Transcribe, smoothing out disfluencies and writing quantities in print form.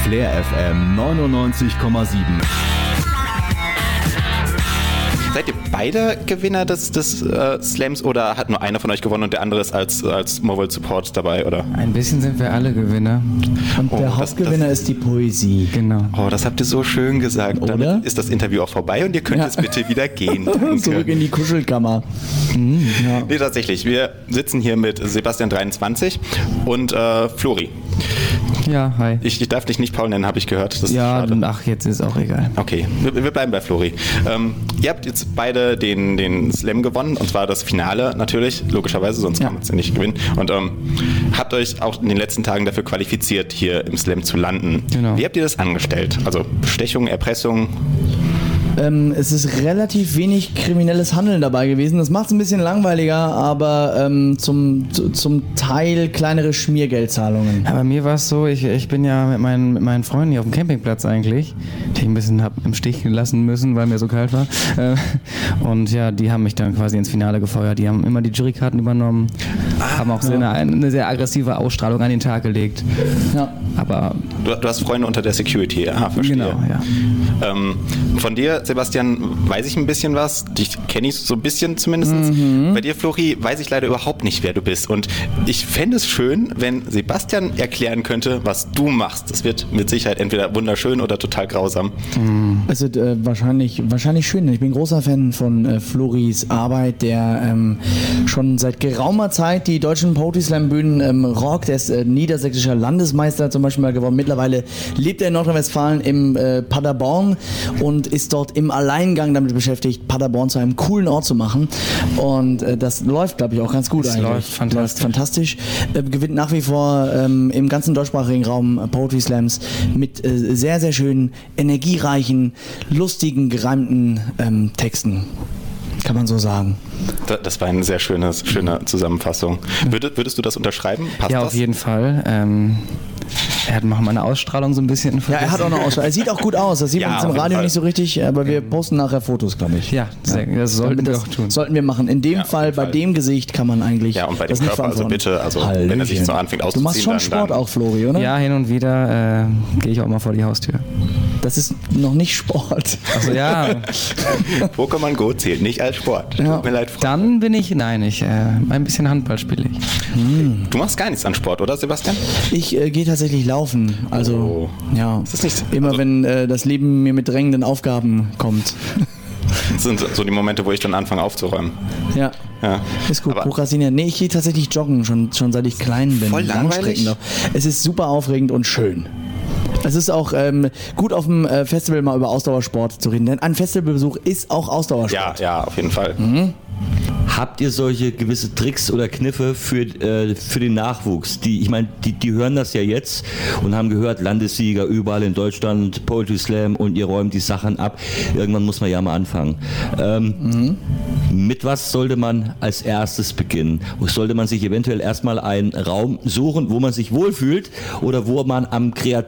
Flair FM 99,7. Seid ihr beide Gewinner des Slams oder hat nur einer von euch gewonnen und der andere ist als Mobile Support dabei, oder? Ein bisschen sind wir alle Gewinner. Und der Hauptgewinner ist die Poesie. Genau. Oh, das habt ihr so schön gesagt. Oder? Damit ist das Interview auch vorbei und ihr könnt jetzt bitte wieder gehen. Danke. Zurück in die Kuschelkammer. Ja. Nee, tatsächlich. Wir sitzen hier mit Sebastian23 und Flori. Ja, hi. Ich darf dich nicht Paul nennen, habe ich gehört. Das ist Ja, schade. ach, jetzt ist auch egal. Okay, wir bleiben bei Flori. Ihr habt jetzt beide den Slam gewonnen, und zwar das Finale natürlich, logischerweise, sonst kann man es ja nicht gewinnen. Und habt euch auch in den letzten Tagen dafür qualifiziert, hier im Slam zu landen. Genau. Wie habt ihr das angestellt? Also Bestechung, Erpressung? Es ist relativ wenig kriminelles Handeln dabei gewesen. Das macht es ein bisschen langweiliger, aber zum Teil kleinere Schmiergeldzahlungen. Aber mir war es so, ich bin ja mit meinen Freunden hier auf dem Campingplatz eigentlich, die ich ein bisschen hab im Stich lassen müssen, weil mir so kalt war. Und ja, die haben mich dann quasi ins Finale gefeuert. Die haben immer die Jurykarten übernommen, haben auch eine sehr aggressive Ausstrahlung an den Tag gelegt. Ja. Aber du hast Freunde unter der Security, ja, verstehe. Genau, ja. Von dir, Sebastian, weiß ich ein bisschen was. Dich kenne ich so ein bisschen zumindest. Bei dir, Flori, weiß ich leider überhaupt nicht, wer du bist. Und ich fände es schön, wenn Sebastian erklären könnte, was du machst. Das wird mit Sicherheit entweder wunderschön oder total grausam. Also wahrscheinlich schön. Ich bin großer Fan von Floris Arbeit, der schon seit geraumer Zeit die deutschen Poetry Slam Bühnen rockt. Er ist niedersächsischer Landesmeister zum Beispiel mal geworden. Mittlerweile lebt er in Nordrhein-Westfalen im Paderborn und ist dort im Alleingang damit beschäftigt, Paderborn zu einem coolen Ort zu machen. Und das läuft, glaube ich, auch ganz gut eigentlich. Läuft fantastisch. Gewinnt nach wie vor im ganzen deutschsprachigen Raum Poetry Slams mit sehr, sehr schönen, energiereichen, lustigen, gereimten Texten. Kann man so sagen. Das war eine sehr schöne Zusammenfassung. Würdest du das unterschreiben? Passt Ja, das? auf jeden Fall. Er hat mal eine Ausstrahlung so ein bisschen. Ja, er hat auch eine Ausstrahlung. Er sieht auch gut aus. Das sieht man Ja, jetzt im auf jeden Radio Fall. nicht so richtig, aber wir posten nachher Fotos, glaube ich. Ja, das sollten wir auch tun. Sollten wir machen. In dem Ja, auf Fall, jeden bei Fall. dem Gesicht kann man eigentlich. Ja, und bei dem das nicht Körper, also verantworten. bitte, also wenn er sich so anfängt auszuziehen. Du machst schon Sport auch, Flori, oder? Ja, hin und wieder gehe ich auch mal vor die Haustür. Das ist noch nicht Sport. Also ja, Pokémon Go zählt nicht als Sport. Ja. Tut mir leid, Frau. dann bin ich, ein bisschen Handball spiele ich. Du machst gar nichts an Sport, oder Sebastian? Ich gehe tatsächlich laufen. Also, ja. Ist das nicht- Immer also- wenn das Leben mir mit drängenden Aufgaben kommt. Das sind so die Momente, wo ich dann anfange aufzuräumen. Ja. Ja. Ist gut, Aber- prokrastinieren. Nee, ich gehe tatsächlich joggen, schon seit ich klein bin. Voll langweilig? Langstreckenlauf. Es ist super aufregend und schön. Es ist auch gut auf dem Festival mal über Ausdauersport zu reden, denn ein Festivalbesuch ist auch Ausdauersport. Ja, auf jeden Fall. Habt ihr solche gewisse Tricks oder Kniffe für den Nachwuchs? Ich meine, die hören das ja jetzt und haben gehört, Landessieger überall in Deutschland, Poetry Slam und ihr räumt die Sachen ab. Irgendwann muss man ja mal anfangen. Mit was sollte man als erstes beginnen? Sollte man sich eventuell erstmal einen Raum suchen, wo man sich wohlfühlt oder wo man am kreativsten